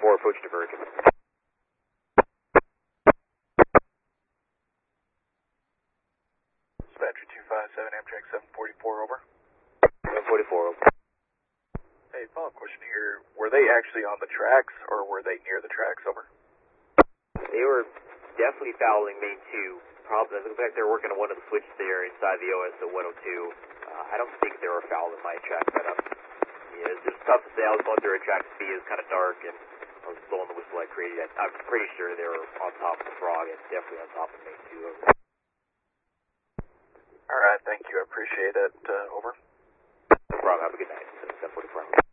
744, approach divergent. Dispatcher 257, Amtrak 744, over. 744, over. Hey, follow-up question here. Were they actually on the tracks, or were they near the tracks, over? They were definitely fouling main 2. Probably, it looks like they were working on one of the switches there inside the OS at 102. I don't think they were fouling my track setup. Yeah, it's just tough to say. I was going through a track speed. It was kind of dark, and I was blowing the whistle like crazy. I'm pretty sure they were on top of the frog and definitely on top of main 2. Over. All right, thank you. I appreciate it. Over. No problem. Have a good night. 744.